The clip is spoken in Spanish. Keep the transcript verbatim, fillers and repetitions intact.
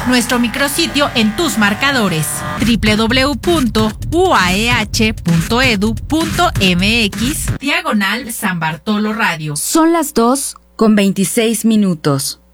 nuestro micrositio en tus marcadores doble u doble u doble u punto u a e h punto e d u punto m x diagonal San Bartolo Radio. Son las dos con veintiséis minutos.